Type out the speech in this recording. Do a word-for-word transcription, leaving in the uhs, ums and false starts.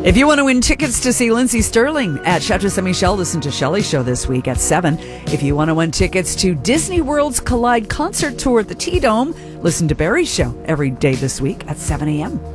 If you want to win tickets to see Lindsey Sterling at Chateau Saint Michel, listen to Shelley's show this week at seven. If you want to win tickets to Disney World's Collide concert tour at the T-Dome, listen to Barry's show every day this week at seven a.m.